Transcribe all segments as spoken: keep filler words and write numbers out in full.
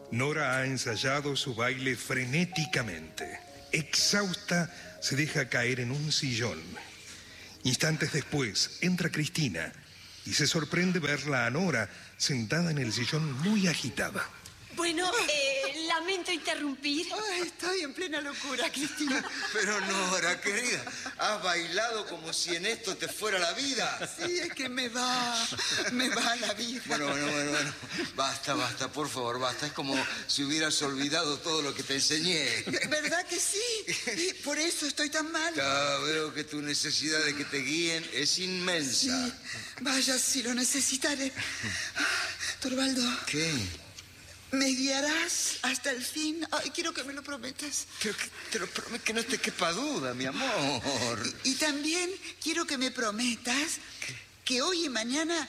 Nora ha ensayado su baile frenéticamente. Exhausta, se deja caer en un sillón. Instantes después, entra Cristina y se sorprende verla a Nora sentada en el sillón muy agitada. Bueno, eh, lamento interrumpir. Ay, estoy en plena locura, Cristina. Pero Nora, querida, has bailado como si en esto te fuera la vida. Sí, es que me va, me va la vida. Bueno, bueno, bueno, bueno. Basta, basta, por favor, basta. Es como si hubieras olvidado todo lo que te enseñé. ¿Verdad que sí? Y por eso estoy tan mal. Ya veo que tu necesidad de que te guíen es inmensa. Sí, vaya, si lo necesitaré. Torvaldo. ¿Qué? ¿Me guiarás hasta el fin? Ay, quiero que me lo prometas. Pero que te lo prometo, que no te quepa duda, mi amor. Y, y también quiero que me prometas ¿Qué? que hoy y mañana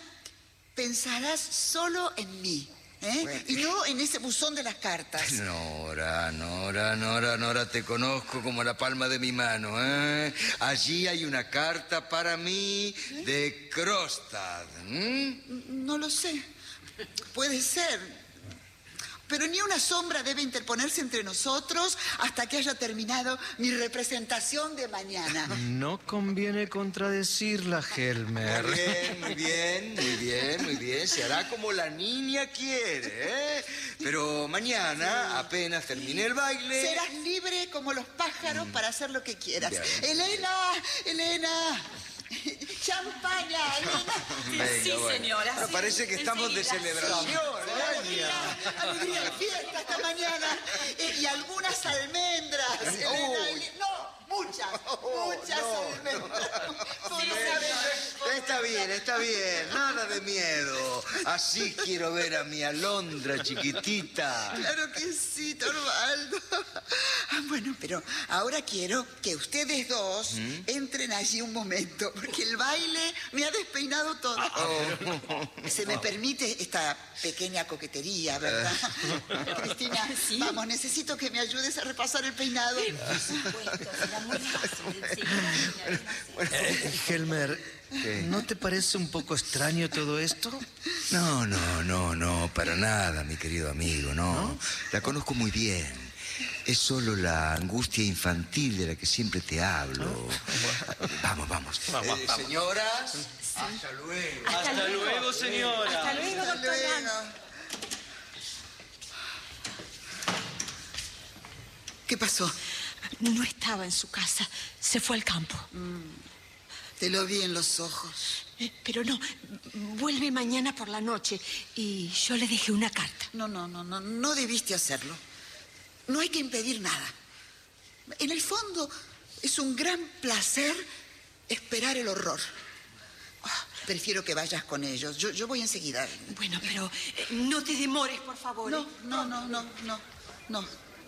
pensarás solo en mí, ¿eh? Bueno. Y no en ese buzón de las cartas. Nora, Nora, Nora, Nora, te conozco como la palma de mi mano, ¿eh? Allí hay una carta para mí ¿Eh? de Krogstad. ¿Mm? No lo sé. Puede ser. Pero ni una sombra debe interponerse entre nosotros hasta que haya terminado mi representación de mañana. No conviene contradecirla, Helmer. Muy bien, muy bien, muy bien, muy bien. Se hará como la niña quiere, ¿eh? Pero mañana, apenas termine el baile... Serás libre como los pájaros mm. para hacer lo que quieras. Bien. Elena, Elena... ¡Champaña, Elena! Venga, sí, bueno. señora. Bueno, sí, parece que estamos de celebración. Sí, alegría, alegría de fiesta esta mañana. Eh, y algunas almendras, Elena. Oh. No, muchas, oh, muchas no, almendras. No. Sí, sí, está bien, está bien. Nada de miedo. Así quiero ver a mi Alondra chiquitita. Claro que sí, Torvaldo. Bueno, pero ahora quiero que ustedes dos ¿Mm? entren allí un momento, porque el baile me ha despeinado todo. Oh. Se me permite esta pequeña coquetería, ¿verdad? Cristina, ¿sí? Vamos, necesito que me ayudes a repasar el peinado. Por supuesto, será muy fácil. Sí, bueno, eh, Helmer, ¿qué? ¿No te parece un poco extraño todo esto? No, no, no, no, para nada, mi querido amigo, no. ¿No? La conozco muy bien. Es solo la angustia infantil de la que siempre te hablo. ¿No? Vamos, vamos. vamos, eh, vamos. Señoras, sí. hasta luego. Hasta, hasta luego, luego, señora. Hasta luego, hasta doctor luego. ¿Qué pasó? No estaba en su casa. Se fue al campo. Mm, te lo vi en los ojos. Eh, pero no, vuelve mañana por la noche y yo le dejé una carta. No, no, no, no, no debiste hacerlo. No hay que impedir nada. En el fondo, es un gran placer esperar el horror. Oh, prefiero que vayas con ellos. Yo, yo voy enseguida. Bueno, pero eh, no te demores, por favor. No, no, no, no, no, no, no.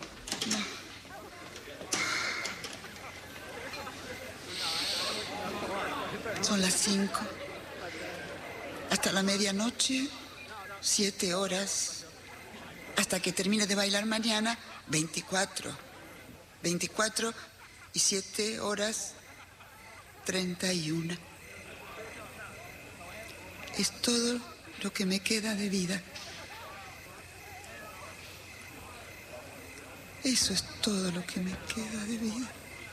Son las cinco. Hasta la medianoche, siete horas. Hasta que termine de bailar mañana, veinticuatro. veinticuatro y siete horas, treinta y una. Es todo lo que me queda de vida. Eso es todo lo que me queda de vida.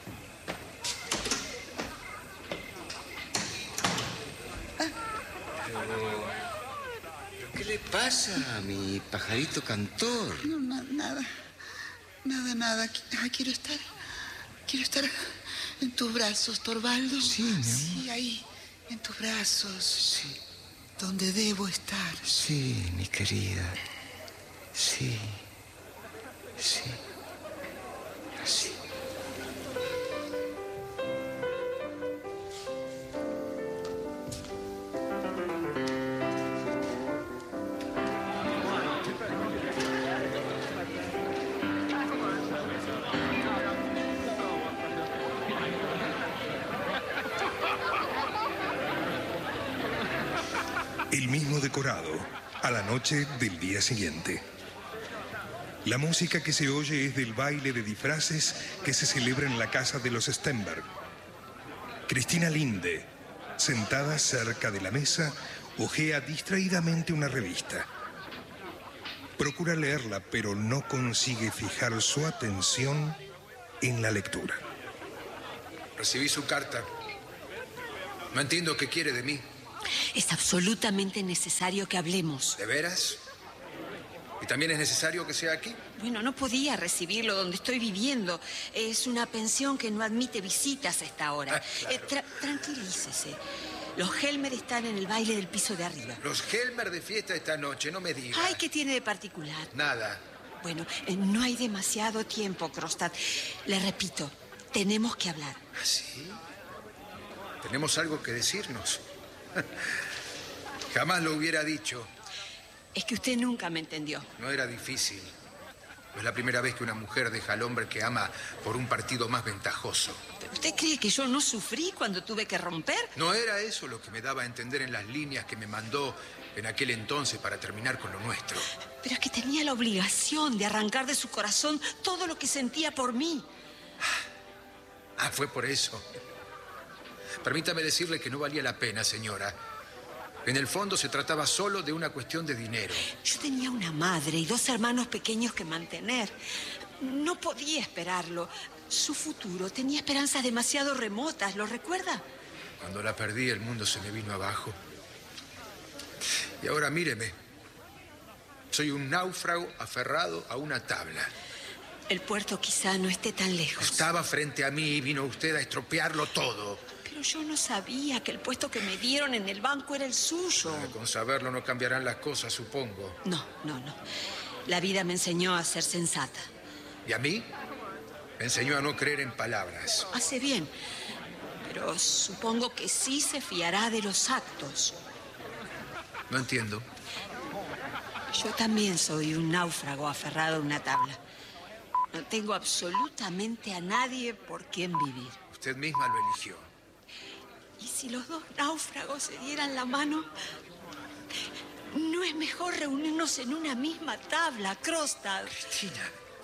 ¿Qué le pasa a mi pajarito cantor? No, na, nada, nada, nada. Ah, quiero estar, quiero estar en tus brazos, Torvaldo. Sí, mi amor. Sí, ahí, en tus brazos. Sí. Donde debo estar. Sí, mi querida. Sí, sí, así. El mismo decorado, a la noche del día siguiente. La música que se oye es del baile de disfraces que se celebra en la casa de los Stenberg. Cristina Linde, sentada cerca de la mesa, hojea distraídamente una revista. Procura leerla, pero no consigue fijar su atención en la lectura. Recibí su carta. No entiendo qué quiere de mí. Es absolutamente necesario que hablemos. ¿De veras? ¿Y también es necesario que sea aquí? Bueno, no podía recibirlo donde estoy viviendo. Es una pensión que no admite visitas a esta hora. Ah, claro. Eh, tra- tranquilícese. Los Helmer están en el baile del piso de arriba. Los Helmer de fiesta esta noche, no me digas. Ay, ¿qué tiene de particular? Nada. Bueno, eh, no hay demasiado tiempo, Krogstad. Le repito, tenemos que hablar. ¿Ah, sí? ¿Tenemos algo que decirnos? Jamás lo hubiera dicho. Es que usted nunca me entendió. No era difícil. No es la primera vez que una mujer deja al hombre que ama por un partido más ventajoso. ¿Pero usted cree que yo no sufrí cuando tuve que romper? ¿No era eso lo que me daba a entender en las líneas que me mandó en aquel entonces para terminar con lo nuestro? Pero es que tenía la obligación de arrancar de su corazón todo lo que sentía por mí. Ah, fue por eso. Permítame decirle que no valía la pena, señora. En el fondo se trataba solo de una cuestión de dinero. Yo tenía una madre y dos hermanos pequeños que mantener. No podía esperarlo. Su futuro tenía esperanzas demasiado remotas, ¿lo recuerda? Cuando la perdí, el mundo se me vino abajo. Y ahora míreme. Soy un náufrago aferrado a una tabla. El puerto quizá no esté tan lejos. Estaba frente a mí y vino usted a estropearlo todo. Pero yo no sabía que el puesto que me dieron en el banco era el suyo. Eh, Con saberlo no cambiarán las cosas, supongo. No, no, no. La vida me enseñó a ser sensata. ¿Y a mí? Me enseñó a no creer en palabras. Hace bien. Pero supongo que sí se fiará de los actos. No entiendo. Yo también soy un náufrago aferrado a una tabla. No tengo absolutamente a nadie por quien vivir. Usted misma lo eligió. ¿Y si los dos náufragos se dieran la mano? ¿No es mejor reunirnos en una misma tabla, Krogstad? Cristina.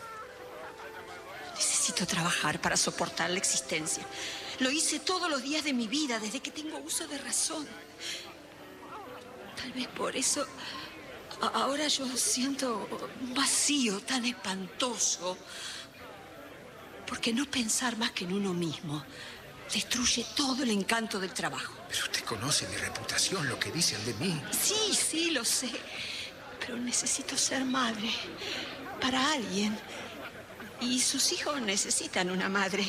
Necesito trabajar para soportar la existencia. Lo hice todos los días de mi vida, desde que tengo uso de razón. Tal vez por eso a- ahora yo siento un vacío tan espantoso. Porque no pensar más que en uno mismo destruye todo el encanto del trabajo. Pero usted conoce mi reputación, lo que dicen de mí. Sí, sí, lo sé. Pero necesito ser madre para alguien. Y sus hijos necesitan una madre.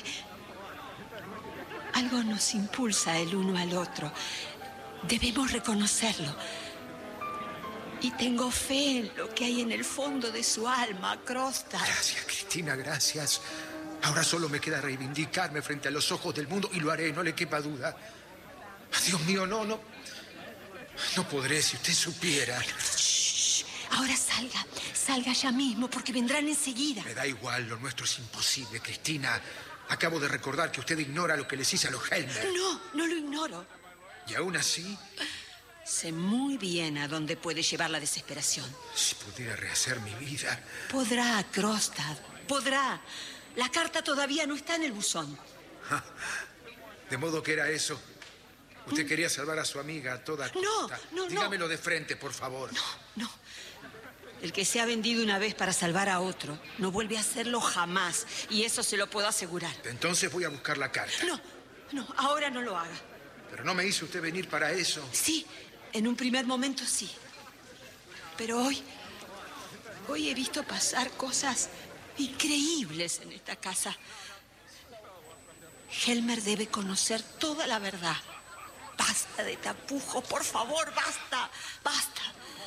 Algo nos impulsa el uno al otro. Debemos reconocerlo. Y tengo fe en lo que hay en el fondo de su alma, Krogstad. Gracias, Cristina, gracias. Ahora solo me queda reivindicarme frente a los ojos del mundo y lo haré, no le quepa duda. Ah, Dios mío, no, no. No podré si usted supiera. Shh. Ahora salga, salga ya mismo, porque vendrán enseguida. Me da igual, lo nuestro es imposible, Cristina. Acabo de recordar que usted ignora lo que les hice a los Helmer. No, no lo ignoro. Y aún así, Sé muy bien a dónde puede llevar la desesperación. si pudiera rehacer mi vida. Podrá, Krogstad, podrá. La carta todavía no está en el buzón. De modo que era eso. Usted quería salvar a su amiga a toda No, costa. no, no. Dígamelo de frente, por favor. No, no. El que se ha vendido una vez para salvar a otro no vuelve a hacerlo jamás. Y eso se lo puedo asegurar. Entonces voy a buscar la carta. No, no, ahora no lo haga. Pero no me hizo usted venir para eso. Sí, en un primer momento sí. Pero hoy, hoy he visto pasar cosas increíbles en esta casa. Helmer debe conocer toda la verdad. Basta de tapujos, por favor, basta, basta.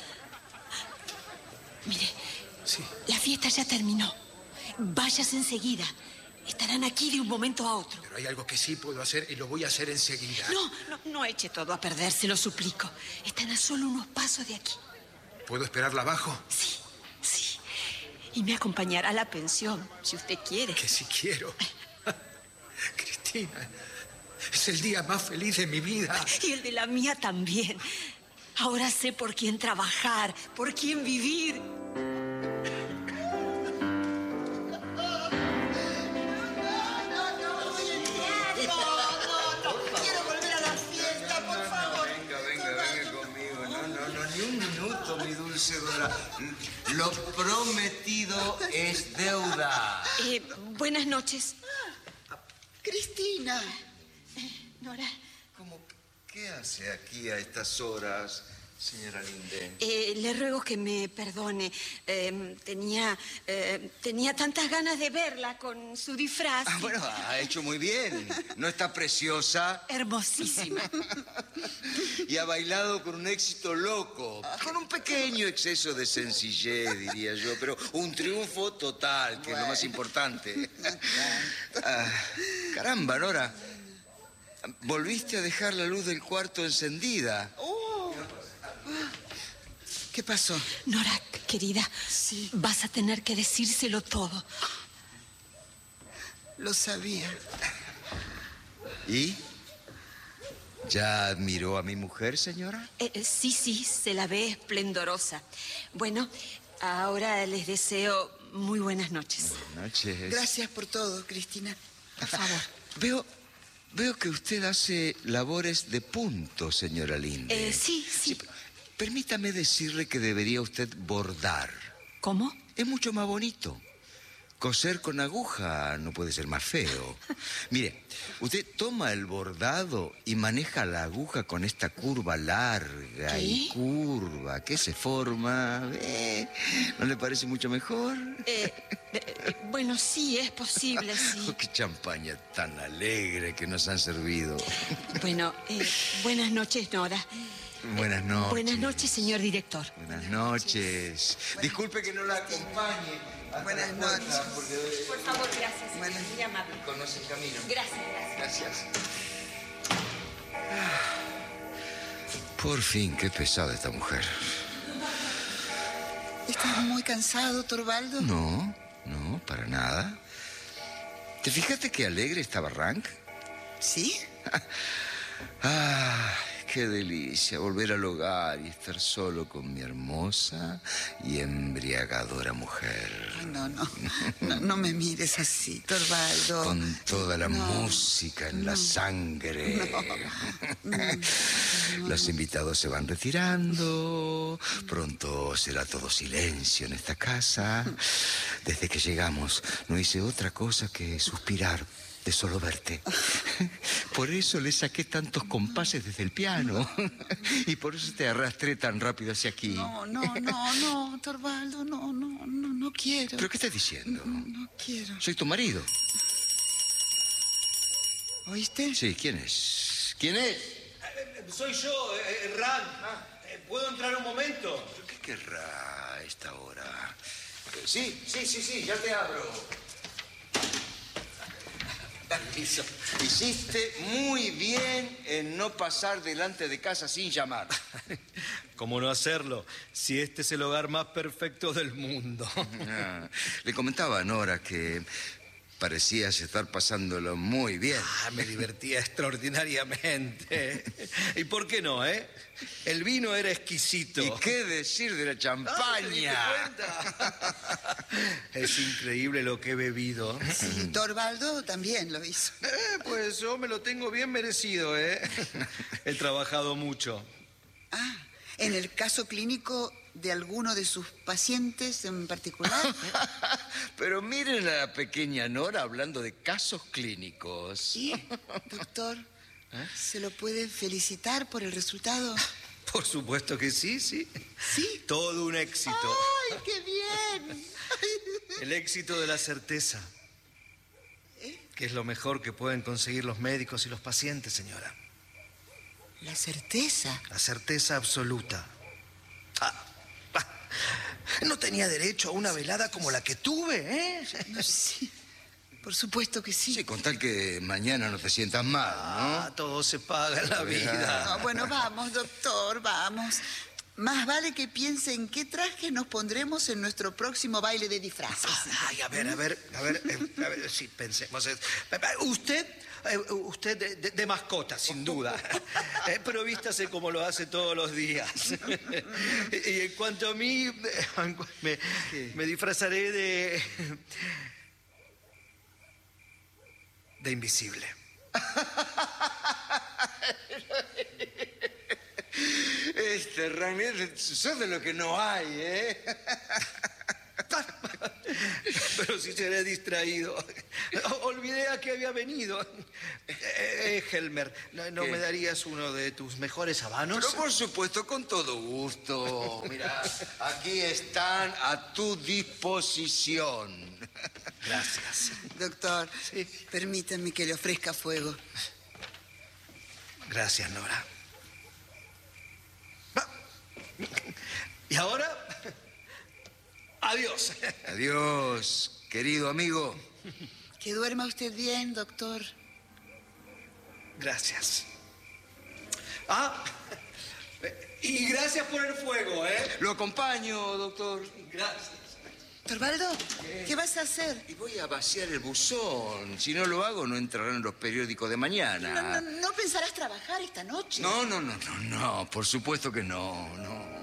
Mire, Sí. la fiesta ya terminó. Váyase enseguida. Estarán aquí de un momento a otro. Pero hay algo que sí puedo hacer y lo voy a hacer enseguida. No, no, no eche todo a perder, se lo suplico. Están a solo unos pasos de aquí. ¿Puedo esperarla abajo? Sí, sí. Y me acompañará a la pensión, si usted quiere. Que si quiero. Cristina, es el día más feliz de mi vida. Y el de la mía también. Ahora sé por quién trabajar, por quién vivir. Quiero volver a la fiesta, por favor. Venga, venga, venga conmigo. No, no, no, ni un minuto, mi dulce Dora. Lo prometido es deuda. Eh, buenas noches. Cristina. Nora. ¿Cómo? ¿Qué hace aquí a estas horas, señora Linde? Eh, le ruego que me perdone. Eh, tenía, eh, tenía tantas ganas de verla con su disfraz. Ah, bueno, ha hecho muy bien. ¿No está preciosa? Hermosísima. Y ha bailado con un éxito loco, con un pequeño exceso de sencillez, diría yo, pero un triunfo total, que bueno. Es lo más importante. Ah, caramba, Nora. Volviste a dejar la luz del cuarto encendida. Oh. ¿Qué pasó? Nora, querida, sí. Vas a tener que decírselo todo. Lo sabía. ¿Y? ¿Ya admiró a mi mujer, señora? Eh, sí, sí, se la ve esplendorosa. Bueno, ahora les deseo muy buenas noches. Buenas noches. Gracias por todo, Cristina. Por favor. Veo... Veo que usted hace labores de punto, señora Linde. Eh, sí, sí. sí permítame decirle que debería usted bordar. ¿Cómo? Es mucho más bonito. Coser con aguja no puede ser más feo. Mire, usted toma el bordado y maneja la aguja con esta curva larga ¿Qué? y curva que se forma. ¿Eh? ¿No le parece mucho mejor? Eh, eh, bueno, sí, es posible, sí. Oh, qué champaña tan alegre que nos han servido. Bueno, eh, buenas noches, Nora. Buenas noches. Buenas noches, señor director. Buenas noches. Buenas. Disculpe que no la acompañe. Buenas noches. Porque... Por favor, gracias. Buenas. Muy amable. Conoce el camino. Gracias, gracias. Gracias. Por fin, qué pesada esta mujer. ¿Estás muy cansado, Torvaldo? No, no, para nada. ¿Te fijaste qué alegre estaba Rank? ¿Sí? Ah, qué delicia volver al hogar y estar solo con mi hermosa y embriagadora mujer. Ay, no, no, no, no me mires así, Torvaldo. Con toda la no, música en no, la sangre. No, no, Los invitados se van retirando. Pronto será todo silencio en esta casa. Desde que llegamos no hice otra cosa que suspirar de solo verte. Por eso le saqué tantos compases desde el piano. Y por eso te arrastré tan rápido hacia aquí. No, no, no, no, Torvaldo, no, no, no, no quiero. ¿Pero qué estás diciendo? No, no quiero. Soy tu marido. ¿Oíste? Sí, ¿quién es? ¿Quién es? Eh, soy yo, eh, Ran. Ah, ¿puedo entrar un momento? ¿Pero qué querrá a esta hora? Sí, sí, sí, sí, ya te abro. Permiso. Hiciste muy bien en no pasar delante de casa sin llamar. ¿Cómo no hacerlo? Si este es el hogar más perfecto del mundo. Ah, le comentaba a Nora que parecías estar pasándolo muy bien. Ah, me divertía extraordinariamente. ¿Y por qué no, eh? El vino era exquisito. ¿Y qué decir de la champaña? Ah, es increíble lo que he bebido. Sí, Torvaldo también lo hizo. Eh, pues yo me lo tengo bien merecido, ¿eh? He trabajado mucho. Ah, ¿en el caso clínico de alguno de sus pacientes en particular? Pero miren a la pequeña Nora hablando de casos clínicos. Sí, doctor. ¿Eh? ¿Se lo puede felicitar por el resultado? Por supuesto que sí, sí. ¿Sí? Todo un éxito. ¡Ay, qué bien! El éxito de la certeza. ¿Eh? Que es lo mejor que pueden conseguir los médicos y los pacientes, señora. ¿La certeza? La certeza absoluta. Ah, ah, no tenía derecho a una velada como la que tuve, ¿eh? No, sí. Por supuesto que sí. Sí, con tal que mañana no te sientas mal, ¿no? Ah, todo se paga en la vida. No, bueno, vamos, doctor, vamos. Más vale que piense en qué traje nos pondremos en nuestro próximo baile de disfraces. Ay, a ver, a ver, a ver, a ver, sí, pensemos. Usted, usted de, de, de mascota, sin duda. Pero vístase como lo hace todos los días. Y en cuanto a mí, me, me disfrazaré de... de invisible. este, Ragnier, sos de lo que no hay, ¿eh? Pero si seré distraído. Olvidé a qué había venido. Eh, eh, Helmer, ¿no, no me darías uno de tus mejores habanos? Pero por supuesto, con todo gusto. Mira, aquí están a tu disposición. Gracias. Doctor, Sí. permítame que le ofrezca fuego. Gracias, Nora. Y ahora, adiós. Adiós, querido amigo. Que duerma usted bien, doctor. Gracias. Ah, y gracias por el fuego, ¿eh? Lo acompaño, doctor. Gracias. Torvaldo, ¿qué vas a hacer? Y voy a vaciar el buzón. Si no lo hago, no entrarán en los periódicos de mañana. No, no, no pensarás trabajar esta noche. No, no, no, no, no. Por supuesto que no, no.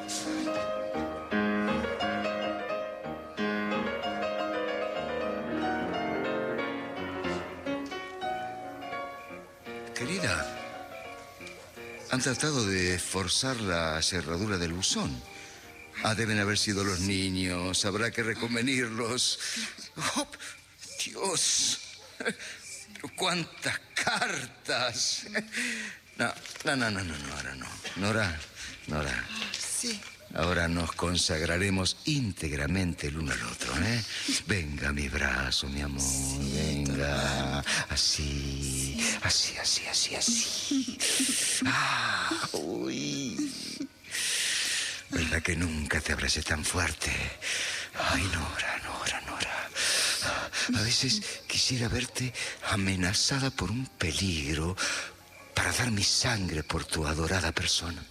Querida, han tratado de forzar la cerradura del buzón. Ah, deben haber sido los niños. Habrá que reconvenirlos. Oh, Dios. Pero cuántas cartas. No, no, no, no, no, Nora, no. Nora, Nora. Sí. Ahora nos consagraremos íntegramente el uno al otro, ¿eh? Venga a mi brazo, mi amor, Sí, venga. Así, sí. así, así, así, así. Ah, uy. ¿Verdad que nunca te abracé tan fuerte? Ay, Nora, Nora, Nora. A veces quisiera verte amenazada por un peligro para dar mi sangre por tu adorada persona.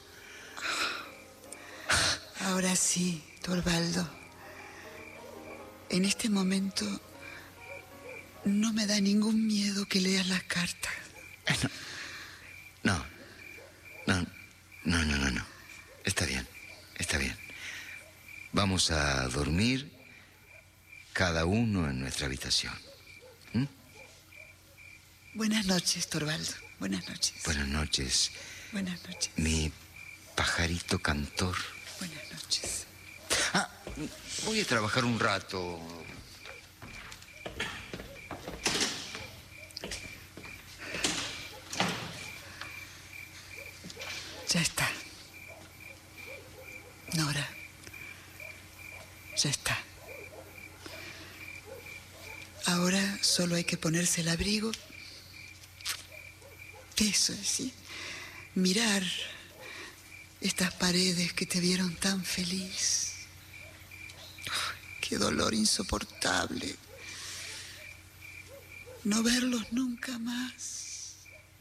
Ahora sí, Torvaldo. En este momento no me da ningún miedo que leas las cartas. No, no, no, no, no, no. Está bien, está bien. Vamos a dormir cada uno en nuestra habitación. ¿Mm? Buenas noches, Torvaldo. Buenas noches. Buenas noches, Buenas noches. mi pajarito cantor. Buenas noches. Ah, voy a trabajar un rato. Ya está. Nora. Ya está. Ahora solo hay que ponerse el abrigo. Eso es, sí. Mirar estas paredes que te vieron tan feliz. Ay, qué dolor insoportable. No verlos nunca más.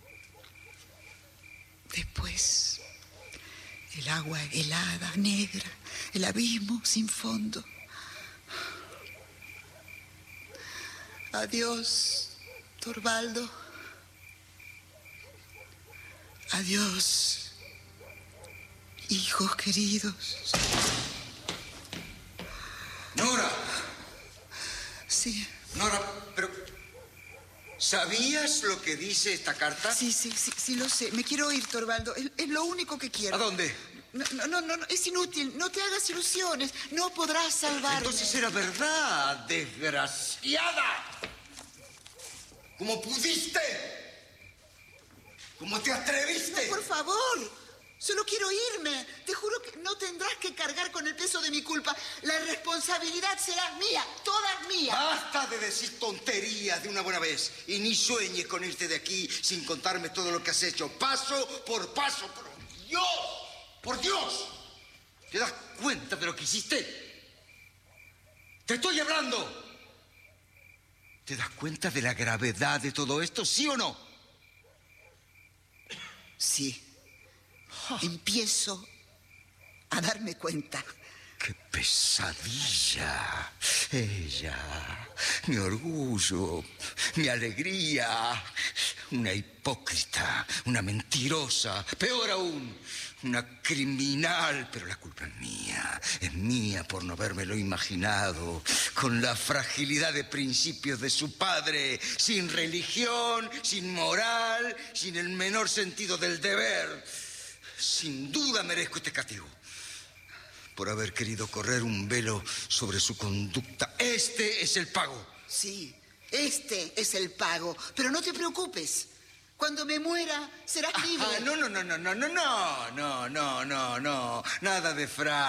Después, el agua helada, negra, el abismo sin fondo. Adiós, Torvaldo. Adiós, hijos queridos. Nora. Sí. Nora, pero... ¿sabías lo que dice esta carta? Sí, sí, sí, sí lo sé. Me quiero ir, Torvaldo. Es, es lo único que quiero. ¿A dónde? No, no, no, no, es inútil. No te hagas ilusiones. No podrás salvarme. Entonces era verdad, desgraciada. ¿Cómo pudiste? ¿Cómo te atreviste? No, por favor. Solo quiero irme. Te juro que no tendrás que cargar con el peso de mi culpa. La responsabilidad será mía, toda mía. Basta de decir tonterías de una buena vez. Y ni sueñes con irte de aquí sin contarme todo lo que has hecho. Paso por paso. ¡Por Dios! ¡Por Dios! ¿Te das cuenta de lo que hiciste? ¡Te estoy hablando! ¿Te das cuenta de la gravedad de todo esto, sí o no? Sí. Empiezo a darme cuenta. ¡Qué pesadilla! Ella, mi orgullo, mi alegría. Una hipócrita, una mentirosa, peor aún, una criminal. Pero la culpa es mía, es mía por no habérmelo imaginado. Con la fragilidad de principios de su padre, sin religión, sin moral, sin el menor sentido del deber. sin duda merezco este castigo. Por haber querido correr un velo sobre su conducta. Este es el pago. Sí, este es el pago. Pero no te preocupes. Cuando me muera, serás libre. Ah, no, no, no, no, no, no, no, no, no, no, no. Nada de fra.